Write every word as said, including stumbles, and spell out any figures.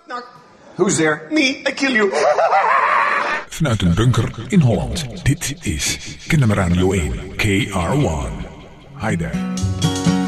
Who's there? Me, I kill you. Vanuit een bunker in Holland. Dit is Kinderradio één, K R one. Hi there.